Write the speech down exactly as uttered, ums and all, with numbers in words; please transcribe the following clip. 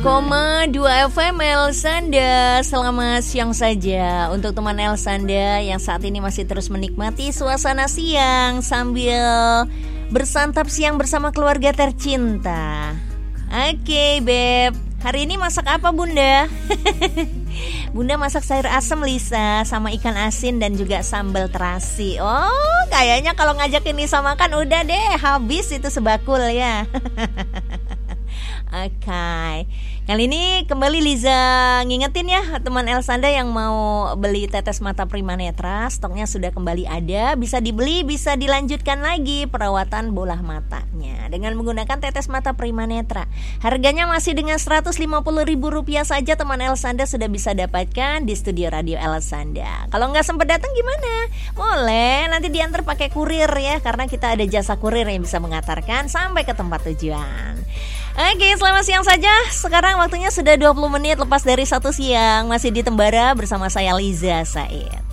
koma dua F M Elsanda. Selamat siang saja untuk teman Elsanda yang saat ini masih terus menikmati suasana siang sambil bersantap siang bersama keluarga tercinta. Oke, Beb. Hari ini masak apa, Bunda? Bunda masak sayur asem, Lisa, sama ikan asin dan juga sambal terasi. Oh, kayaknya kalau ngajakin Lisa makan udah deh habis itu sebakul ya. Oke, okay. Kali ini kembali Liza ngingetin ya teman Elsanda yang mau beli tetes mata Primanetra, stoknya sudah kembali ada, bisa dibeli, bisa dilanjutkan lagi perawatan bola matanya dengan menggunakan tetes mata Primanetra. Harganya masih dengan seratus lima puluh ribu rupiah saja teman Elsanda sudah bisa dapatkan di studio Radio Elsanda. Kalau nggak sempat datang gimana? Boleh, nanti diantar pakai kurir ya, karena kita ada jasa kurir yang bisa mengantarkan sampai ke tempat tujuan. Oke, selamat siang saja. Sekarang waktunya sudah dua puluh menit lepas dari satu siang. Masih di Tembara bersama saya Liza Said.